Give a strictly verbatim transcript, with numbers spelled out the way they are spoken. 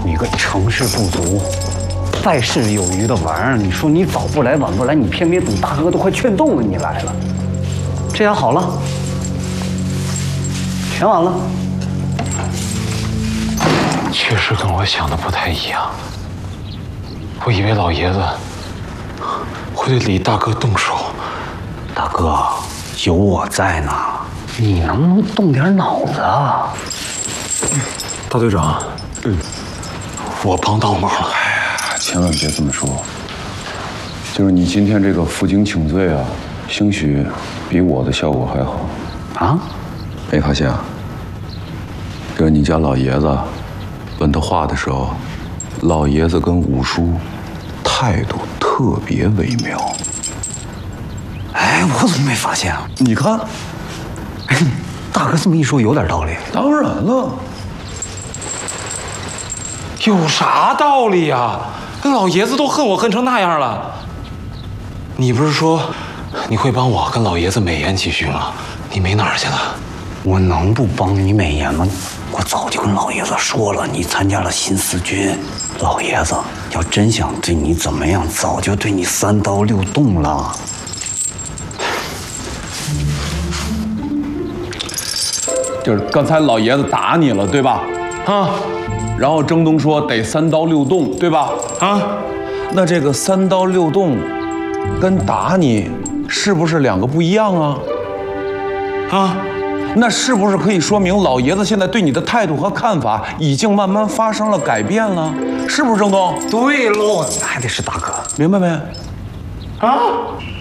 你个成事不足、败事有余的玩意儿！你说你早不来晚不来，你偏偏等大哥都快劝动了，你来了。这样好了，全完了。 确实跟我想的不太一样。我以为老爷子会对李大哥动手。 大哥，有我在呢，你能不能动点脑子啊？ 大队长，嗯，我帮倒忙了。 哎呀，千万别这么说。就是你今天这个负荆请罪啊，兴许比我的效果还好。啊？没发现啊？这你家老爷子问他话的时候，老爷子跟五叔态度特别微妙。 哎，我怎么没发现啊？ 你看， 哎，大哥这么一说，有点道理。 当然了。 有啥道理呀？跟老爷子都恨我恨成那样了。你不是说你会帮我跟老爷子美言几句吗？你美哪儿去了？ 我能不帮你美言吗？我早就跟老爷子说了，你参加了新四军，老爷子要真想对你怎么样，早就对你三刀六洞了。 就是刚才老爷子打你了，对吧？啊，然后征东说得三刀六洞，对吧？啊，那这个三刀六洞跟打你是不是两个不一样啊？啊，那是不是可以说明老爷子现在对你的态度和看法已经慢慢发生了改变了？是不是征东？ 对喽，还得是大哥， 明白没？ 啊？